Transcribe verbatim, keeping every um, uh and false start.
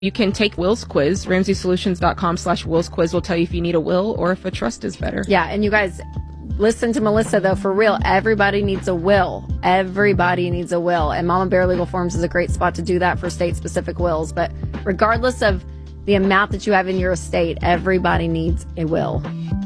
You can take Will's quiz. Ramsey Solutions dot com slash Will's quiz will tell you if you need a will or if a trust is better. Yeah, and you guys, listen to Melissa, though, for real. Everybody needs a will. Everybody needs a will. And Mama Bear Legal Forms is a great spot to do that for state-specific wills. But regardless of the amount that you have in your estate, everybody needs a will.